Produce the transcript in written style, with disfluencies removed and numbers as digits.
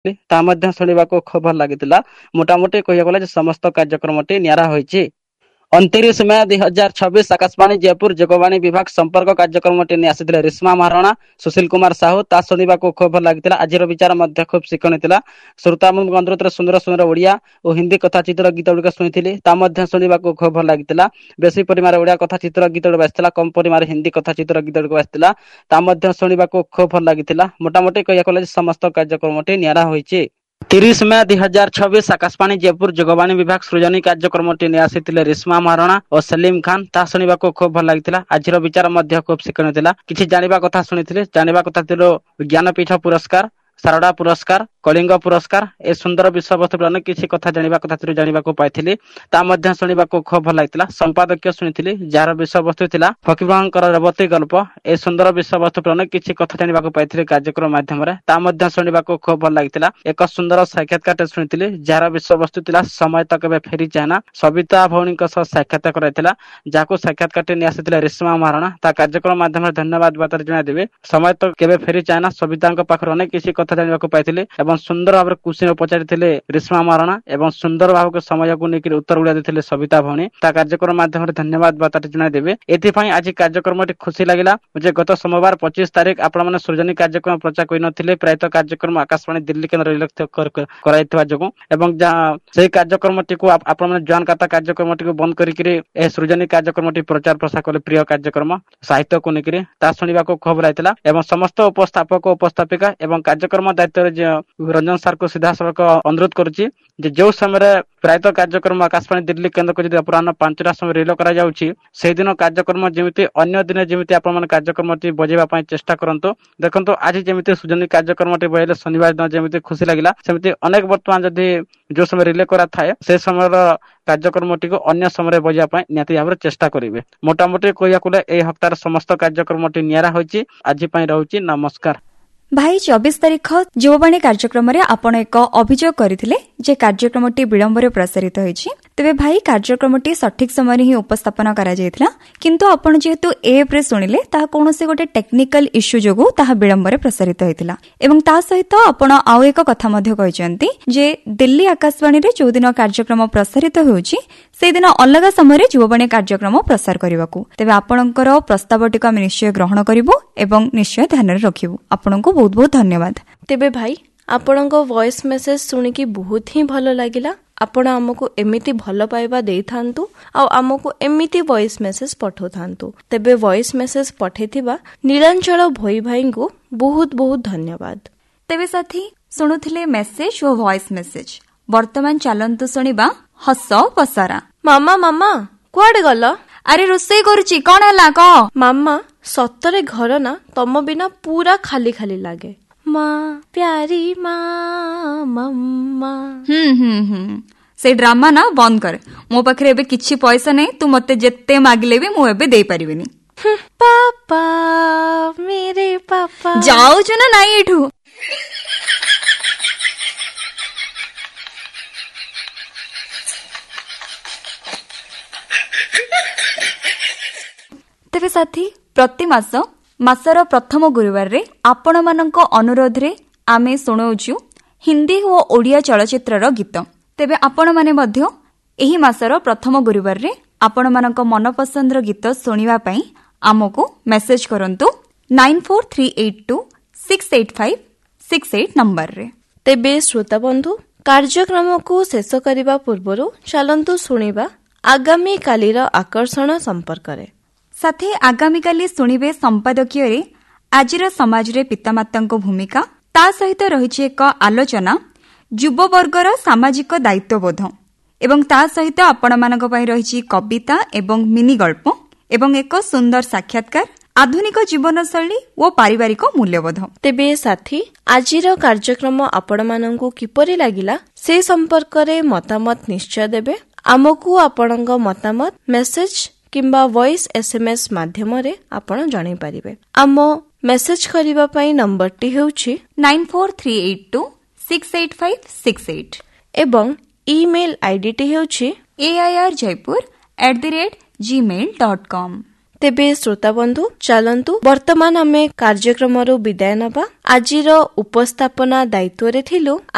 ତାହା ମଧ୍ୟ ଶୁଣିବାକୁ ଖୁବ୍ ଭଲ ଲାଗିଥିଲା। ମୋଟାମୋଟି କହିବାକୁ ଗଲେ ଯେ ସମସ୍ତ କାର୍ଯ୍ୟକ୍ରମଟି ନିଆରା ହୋଇଛି। 29 ମେ 2026 ଆକାଶବାଣୀ ଜୟପୁର ଯୋଗବାଣୀ ବିଭାଗ ସମ୍ପର୍କ କାର୍ଯ୍ୟକ୍ରମଟି ନେଇ ଆସିଥିଲେ ରିଶ୍ମା ମହାରଣା, ସୁଶୀଲ କୁମାର ସାହୁ। ତାହା ଶୁଣିବାକୁ ଖୁବ୍ ଭଲ ଲାଗିଥିଲା। ଆଜିର ବିଚାର ମଧ୍ୟ ଖୁବ୍ ଶିକ୍ଷଣୀୟ ଥିଲା। ଶ୍ରୋତାମାନଙ୍କ ଅନୁରୋଧରେ ସୁନ୍ଦର ସୁନ୍ଦର ଓଡ଼ିଆ ଓ ହିନ୍ଦୀ କଥା ଚିତ୍ର ଗୀତ ଗୁଡ଼ିକ ଶୁଣିଥିଲି। ତାହା ମଧ୍ୟ ଶୁଣିବାକୁ ଖୁବ୍ ଭଲ ଲାଗିଥିଲା। ବେଶୀ ପରିମାଣରେ ଓଡ଼ିଆ କଥା ଚିତ୍ର ଗୀତ ଗୁଡ଼ିକ ଆସିଥିଲା, କମ୍ ପରିମାଣରେ ହିନ୍ଦୀ କଥା ଚିତ୍ର ଗୀତ ଗୁଡ଼ିକ ଆସିଥିଲା। ତାହା ମଧ୍ୟ ଶୁଣିବାକୁ ଖୁବ୍ ଭଲ ଲାଗିଥିଲା। ମୋଟାମୋଟି କହିବାକୁ ଗଲେ ସମସ୍ତ କାର୍ଯ୍ୟକ୍ରମଟି ନିଆରା ହୋଇଛି। 30 ମେ 2026 ଆକାଶବାଣୀ ଜୟପୁର ଯୋଗବାଣୀ ବିଭାଗ ସୃଜନୀ କାର୍ଯ୍ୟକ୍ରମଟି ନେଇ ଆସିଥିଲେ ରିଶ୍ମା ମହାରଣା ଓ ସଲିମ ଖାନ। ତାହା ଶୁଣିବାକୁ ଖୁବ୍ ଭଲ ଲାଗିଥିଲା। ଆଜିର ବିଚାର ମଧ୍ୟ ଖୁବ୍ ଶିକ୍ଷଣୀୟ ଥିଲା। କିଛି ଜାଣିବା କଥା ଶୁଣିଥିଲେ। ଜାଣିବା କଥା ଥିଲା ଜ୍ଞାନପୀଠ ପୁରସ୍କାର, ଶାରଦା ପୁରସ୍କାର, କଳିଙ୍ଗ ପୁରସ୍କାର। ଏ ସୁନ୍ଦର ବିଷୟବସ୍ତୁ ଅନେକ କିଛି କଥା ଜାଣିବା କଥା ଜାଣିବାକୁ ପାଇଥିଲି। ତାହା ମଧ୍ୟ ଶୁଣିବାକୁ ଖୁବ୍ ଭଲ ଲାଗିଥିଲା। ସମ୍ପାଦକୀୟ ଶୁଣିଥିଲି, ଯାହାର ବିଷୟବସ୍ତୁ ଥିଲା ଫକୀରମୋହନଙ୍କର ରେବତୀ ଗଳ୍ପ। ଏ ସୁନ୍ଦର ବିଷୟବସ୍ତୁ ଅନେକ କିଛି କଥା ଜାଣିବାକୁ ପାଇଥିଲି କାର୍ଯ୍ୟକ୍ରମ ମାଧ୍ୟମରେ। ତାହା ମଧ୍ୟ ଶୁଣିବାକୁ ଖୁବ୍ ଭଲ ଲାଗିଥିଲା। ଏକ ସୁନ୍ଦର ସାକ୍ଷାତକାର ଶୁଣିଥିଲି, ଯାହାର ବିଷୟବସ୍ତୁ ଥିଲା ସମୟ ତ କେବେ ଫେରି ଯାଏନା। ସବିତା ଭଉଣୀଙ୍କ ସହ ସାକ୍ଷାତ କରାଯାଇଥିଲା, ଯାହାକୁ ସାକ୍ଷାତକାରଟି ନେଇ ଆସିଥିଲେ ରିଶ୍ମା ମହାରଣା। ତା କାର୍ଯ୍ୟକ୍ରମ ମାଧ୍ୟମରେ ଧନ୍ୟବାଦ ବାର୍ତ୍ତା ଜଣାଇଦେବେ। ସମୟ ତ କେବେ ଫେରି ଯାଏନା ସବିତାଙ୍କ ପାଖରୁ ଅନେକ କିଛି କଥା ଜାଣିବାକୁ ପାଇଥିଲେ ଏବଂ ସୁନ୍ଦର ଭାବରେ କୁଶ୍ଚିନ ପଚାରିଥିଲେ ରିଶ୍ମା ମହାରଣା ଏବଂ ସୁନ୍ଦର ଭାବରେ ସମୟକୁ ନେଇକି ଉତ୍ତର ଗୁଡ଼ା ଦେଇଥିଲେ ସବିତା ଭଉଣୀ। ତା କାର୍ଯ୍ୟକ୍ରମ ମାଧ୍ୟମରେ ଧନ୍ୟବାଦ ବାର୍ତ୍ତାଟି ଜଣାଇଦେବେ। ଏଥିପାଇଁ ଆଜି କାର୍ଯ୍ୟକ୍ରମଟି ଖୁସି ଲାଗିଲା ଯେ ଗତ ସୋମବାର 25 ତାରିଖ ଆପଣମାନେ ସୃଜନୀ କାର୍ଯ୍ୟକ୍ରମ ପ୍ରଚାର କରିନଥିଲେ। ପ୍ରାୟତଃ କାର୍ଯ୍ୟକ୍ରମ ଆକାଶବାଣୀ ଦିଲ୍ଲୀ କେନ୍ଦ୍ର କରାଯାଇଥିବା ଯୋଗୁଁ ଏବଂ ସେହି କାର୍ଯ୍ୟକ୍ରମଟିକୁ ଆପଣମାନେ ଜୋଆନ କାତା କାର୍ଯ୍ୟକ୍ରମଟିକୁ ବନ୍ଦ କରିକିରି ଏହି ସୃଜନୀ କାର୍ଯ୍ୟକ୍ରମଟି ପ୍ରଚାର ପ୍ରସାର କଲେ। ପ୍ରିୟ କାର୍ଯ୍ୟକ୍ରମ ସାହିତ୍ୟକୁ ନେଇକିରି ତାହା ଶୁଣିବାକୁ ଖୁବ୍ ଲାଗିଥିଲା ଏବଂ ସମସ୍ତ ଉପସ୍ଥାପକ ଉପସ୍ଥାପିକା ଏବଂ କାର୍ଯ୍ୟକ୍ରମ ଦାୟିତ୍ୱରେ ରଞ୍ଜନ ସାର୍କୁ ସିଧାସଳଖ ଅନୁରୋଧ କରୁଛି ଯେ ଯେଉଁ ସମୟରେ ପ୍ରାୟତଃ କାର୍ଯ୍ୟକ୍ରମ ଆକାଶବାଣୀ ଦିଲ୍ଲୀ କେନ୍ଦ୍ରକୁ ଯଦି ଅପରାହ୍ନ 5ଟା ସମୟ ରିଲେ କରାଯାଉଛି, ସେହିଦିନ କାର୍ଯ୍ୟକ୍ରମ ଯେମିତି ଅନ୍ୟ ଦିନେ ଯେମିତି ଆପଣମାନେ କାର୍ଯ୍ୟକ୍ରମଟି ବଜାଇବା ପାଇଁ ଚେଷ୍ଟା କରନ୍ତୁ। ଦେଖନ୍ତୁ ଆଜି ଯେମିତି ସୃଜନୀ କାର୍ଯ୍ୟକ୍ରମଟି ବଜାଇଲେ ଶନିବାର ଦିନ ଯେମିତି ଖୁସି ଲାଗିଲା, ସେମିତି ଅନେକ ବର୍ତ୍ତମାନ ଯଦି ଯେଉଁ ସମୟ ରିଲେ କରାଥାଏ ସେ ସମୟର କାର୍ଯ୍ୟକ୍ରମଟିକୁ ଅନ୍ୟ ସମୟରେ ବଜାଇବା ପାଇଁ ନିହାତି ଭାବରେ ଚେଷ୍ଟା କରିବେ। ମୋଟାମୋଟି କହିବାକୁ ଗଲେ ଏହି ହପ୍ତାର ସମସ୍ତ କାର୍ଯ୍ୟକ୍ରମଟି ନିଆରା ହୋଇଛି। ଆଜି ପାଇଁ ରହୁଛି ନମସ୍କାର। ଭାଇ 24 ତାରିଖ ଯୁବବାଣୀ କାର୍ଯ୍ୟକ୍ରମରେ ଆପଣ ଏକ ଅଭିଯୋଗ କରିଥିଲେ ଯେ କାର୍ଯ୍ୟକ୍ରମଟି ବିଳମ୍ବରେ ପ୍ରସାରିତ ହୋଇଛି। ତେବେ ଭାଇ କାର୍ଯ୍ୟକ୍ରମଟି ସଠିକ୍ ସମୟରେ ହିଁ ଉପସ୍ଥାପନ କରାଯାଇଥିଲା, କିନ୍ତୁ ଆପଣ ଯେହେତୁ ଏପ୍ରେ ଶୁଣିଲେ ତାହା କୌଣସି ଗୋଟେ ଟେକ୍ନିକାଲ ଇସ୍ୟୁ ଯୋଗୁଁ ତାହା ବିଳମ୍ବରେ ପ୍ରସାରିତ ହୋଇଥିଲା। ଏବଂ ତା ସହିତ ଆପଣ ଆଉ ଏକ କଥା ମଧ୍ୟ କହିଛନ୍ତି ଯେ ଦିଲ୍ଲୀ ଆକାଶବାଣୀରେ ଯେଉଁଦିନ କାର୍ଯ୍ୟକ୍ରମ ପ୍ରସାରିତ ହେଉଛି ସେଦିନ ଅଲଗା ସମୟରେ ଯୁବବାଣୀ କାର୍ଯ୍ୟକ୍ରମ ପ୍ରସାର କରିବାକୁ। ତେବେ ଆପଣଙ୍କର ପ୍ରସ୍ତାବଟିକୁ ଆମେ ନିଶ୍ଚୟ ଗ୍ରହଣ କରିବୁ ଏବଂ ନିଶ୍ଚୟ ଧ୍ୟାନରେ ରଖିବୁ। ଆପଣଙ୍କୁ ବହୁତ ବହୁତ ଧନ୍ୟବାଦ। ତେବେ ଭାଇ ଆପଣଙ୍କ ଭଏସ୍ ମେସେଜ ଶୁଣିକି ବହୁତ ହିଁ ଭଲ ଲାଗିଲା। ଆପଣ ଆମକୁ ଏମିତି ଭଲ ପାଇବା ଦେଇଥାନ୍ତୁ ଆଉ ଆମକୁ ଏମିତି ଭଏସ୍ ମେସେଜ ପଠାଉଥାନ୍ତୁ। ତେବେ ଭଏସ୍ ମେସେଜ ପଠାଇଥିବା ନୀଳାଞ୍ଚଳ ଭୋଇ ଭାଇଙ୍କୁ ବହୁତ ବହୁତ ଧନ୍ୟବାଦ। ତେବେ ସାଥୀ ଶୁଣୁଥିଲେ ମେସେଜ ଓ ଭଏସ୍ ମେସେଜ। ବର୍ତ୍ତମାନ ଚାଲନ୍ତୁ ଶୁଣିବା ହସ ପସରା। ମାମା ମାମା କୁଆଡେ ଗଲ? ଆରେ ରୋଷେଇ କରୁଛି, କଣ ହେଲା କହ? ମାମା ସତରେ ଘର ନା ତମ ବିନା ପୁରା ଖାଲି ଖାଲି ଲାଗେ। ମା ପ୍ୟାରି ମା ମମ୍ମା। ସେ ଡ୍ରାମା ନା ବନ୍ଦ କରେ। ମୋ ପାଖରେ ଏବେ କିଛି ପଇସା ନାହିଁ, ତୁ ମତେ ଯେତେ ମାଗିଲେ ବି ମୁଁ ଏବେ ଦେଇପାରିବିନି। ପାପା ମେରେ ପାପା। ଯାଉଛୁ ନା ନାଇଁ ଏଠୁ? ତେବେ ସାଥୀ ପ୍ରତି ମାସର ପ୍ରଥମ ଗୁରୁବାରରେ ଆପଣମାନଙ୍କ ଅନୁରୋଧରେ ଆମେ ଶୁଣାଉଛୁ ହିନ୍ଦୀ ଓ ଓଡ଼ିଆ ଚଳଚ୍ଚିତ୍ରର ଗୀତ। ତେବେ ଆପଣମାନେ ମଧ୍ୟ ଏହି ମାସର ପ୍ରଥମ ଗୁରୁବାରରେ ଆପଣମାନଙ୍କ ମନପସନ୍ଦର ଗୀତ ଶୁଣିବା ପାଇଁ ଆମକୁ ମେସେଜ କରନ୍ତୁ 9438268568 ନମ୍ବରରେ। ତେବେ ଶ୍ରୋତା ବନ୍ଧୁ କାର୍ଯ୍ୟକ୍ରମକୁ ଶେଷ କରିବା ପୂର୍ବରୁ ଚାଲନ୍ତୁ ଶୁଣିବା ଆଗାମୀ କାଲିର ଆକର୍ଷଣ ସମ୍ପର୍କରେ। ସାଥୀ ଆଗାମୀକାଲି ଶୁଣିବେ ସମ୍ପାଦକୀୟରେ ଆଜିର ସମାଜରେ ପିତାମାତାଙ୍କ ଭୂମିକା। ତା ସହିତ ରହିଛି ଏକ ଆଲୋଚନା ଯୁବବର୍ଗର ସାମାଜିକ ଦାୟିତ୍ୱବୋଧ ଏବଂ ତା ସହିତ ଆପଣମାନଙ୍କ ପାଇଁ ରହିଛି କବିତା ଏବଂ ମିନି ଗଳ୍ପ ଏବଂ ଏକ ସୁନ୍ଦର ସାକ୍ଷାତକାର ଆଧୁନିକ ଜୀବନଶୈଳୀ ଓ ପାରିବାରିକ ମୂଲ୍ୟବୋଧ। ତେବେ ସାଥୀ ଆଜିର କାର୍ଯ୍ୟକ୍ରମ ଆପଣମାନଙ୍କୁ କିପରି ଲାଗିଲା ସେ ସମ୍ପର୍କରେ ମତାମତ ନିଶ୍ଚୟ ଦେବେ। ଆମକୁ ଆପଣଙ୍କ ମତାମତ ମେସେଜ କିମ୍ବା ଭଏସ୍ SMS ମାଧ୍ୟମରେ ଆପଣ ଜଣାଇପାରିବେ। ଆମ ମେସେଜ କରିବା ପାଇଁ ନମ୍ବରଟି ହେଉଛି 9438268568 ଏବଂ ଇମେଲ୍ ଆଇଡିଟି ହେଉଛି airjaipur@gmail.com। ତେବେ ଶ୍ରୋତାବନ୍ଧୁ ଚାଲନ୍ତୁ ବର୍ତ୍ତମାନ ଆମେ କାର୍ଯ୍ୟକ୍ରମରୁ ବିଦାୟ ନେବା। ଆଜିର ଉପସ୍ଥାପନା ଦାୟିତ୍ୱରେ ଥିଲୁ